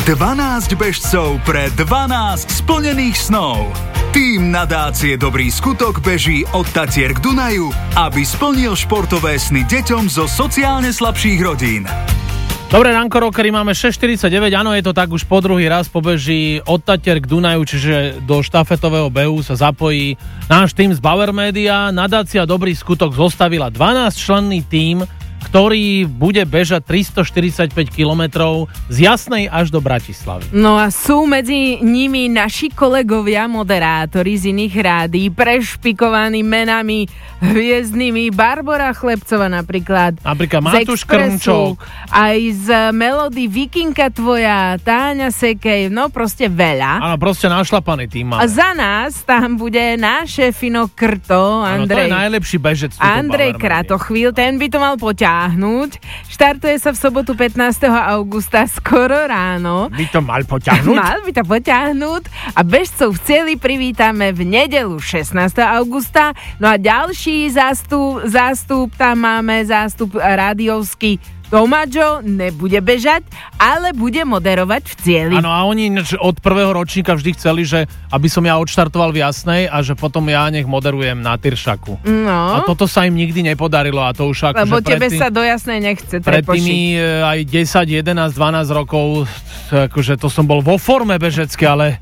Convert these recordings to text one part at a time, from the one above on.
12 bežcov pre 12 splnených snov. Tým nadácie Dobrý skutok beží od Tatier k Dunaju, aby splnil športové sny deťom zo sociálne slabších rodín. Dobré ránko, rockery, máme 6:49, áno, je to tak, už po druhý raz pobeží od Tatier k Dunaju, čiže do štafetového behu sa zapojí náš tým z Bauer Media. Nadácia Dobrý skutok zostavila 12-členný tím, ktorý bude bežať 345 kilometrov z Jasnej až do Bratislavy. No a sú medzi nimi naši kolegovia, moderátori z iných rádií, prešpikovaní menami hviezdnymi. Barbora Chlebcová napríklad Matúš Krnčok. Aj z Melody Vikinka tvoja, Táňa Sekej, no proste veľa. Áno, proste našlapaný tým máme. A za nás tam bude náš šéfino Krto, Andrej. Áno, to je najlepší bežec. Andrej Kratochvíl, ten by to mal poťahnuť. Štartuje sa v sobotu 15. augusta skoro ráno. By to mal poťahnuť? Mal by to poťahnuť a bežcov v cieli privítame v nedeľu 16. augusta. No a ďalší zástup tam máme, zástup rádiovský. Tomáčo nebude bežať, ale bude moderovať v cieli. Áno, a oni od prvého ročníka vždy chceli, že aby som ja odštartoval v Jasnej a že potom ja nech moderujem na Tyršaku. No. A toto sa im nikdy nepodarilo a to už ako, lebo tebe sa do Jasnej nechce trepošiť. Pred tými aj 10, 11, 12 rokov, akože to som bol vo forme bežecké, ale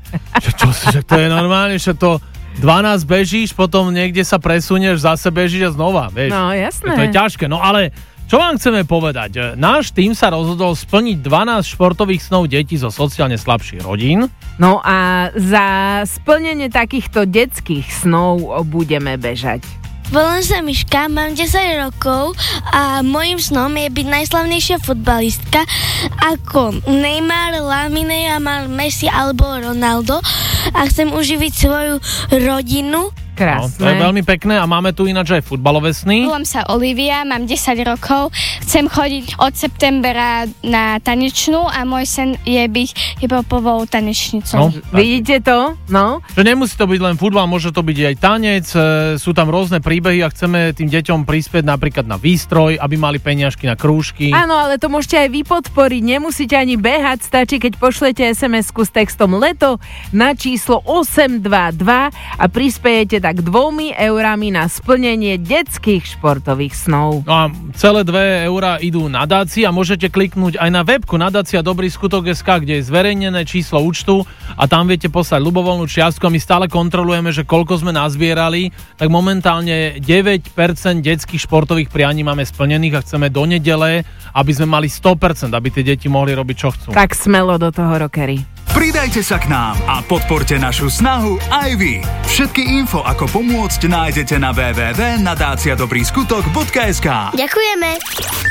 že to je normálne, že to 12 bežíš, potom niekde sa presunieš, zase bežíš a znova, vieš. No, jasné. To je ťažké, no ale čo vám chceme povedať? Náš tým sa rozhodol splniť 12 športových snov detí zo sociálne slabších rodín. No a za splnenie takýchto detských snov budeme bežať. Volám sa Miška, mám 10 rokov a môjim snom je byť najslavnejšia futbalistka ako Neymar, Lamine Yamal, Messi alebo Ronaldo a chcem uživiť svoju rodinu. Krásne. No, to je veľmi pekné a máme tu ináč aj futbalové sny. Volám sa Olivia, mám 10 rokov, chcem chodiť od septembra na tanečnú a môj sen je byť hip-hopovou tanečnicou. No, vidíte to? No. Že nemusí to byť len futbal, môže to byť aj tanec, sú tam rôzne príbehy a chceme tým deťom prispieť napríklad na výstroj, aby mali peniažky na krúžky. Áno, ale to môžete aj vy podporiť, nemusíte ani behať, stačí, keď pošlete SMS-ku s textom LETO na číslo 822 a prispiejete tak 2 eurami na splnenie detských športových snov. No a celé 2 eurá idú nadácii a môžete kliknúť aj na webku nadácia Dobrý skutok.sk, kde je zverejnené číslo účtu a tam viete poslať ľubovoľnú čiastku a my stále kontrolujeme, že koľko sme nazbierali, tak momentálne 9% detských športových prianí máme splnených a chceme do nedele, aby sme mali 100%, aby tie deti mohli robiť, čo chcú. Tak smelo do toho, rockery. Pridajte sa k nám a podporte našu snahu aj vy. Všetky info, ako pomôcť, nájdete na www.nadaciadobryskutok.sk. Ďakujeme.